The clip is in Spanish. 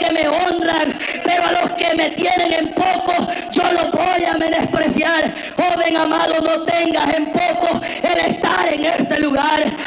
que me honran, pero a los que me tienen en poco, yo los voy a menospreciar. Joven amado, no tengas en poco el estar en este lugar.